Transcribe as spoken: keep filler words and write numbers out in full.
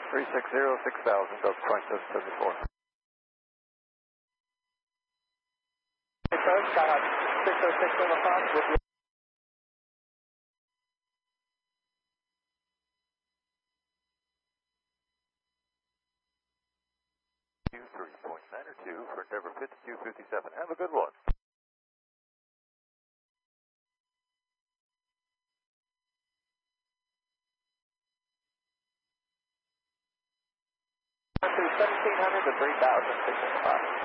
three six zero, six thousand, Delta twenty-seven seventy-four. Hey, folks, got six oh six on the Fox with you. three point nine two for Endeavor fifty-two fifty-seven. Have a good one. seventeen hundred to three thousand, six oh five.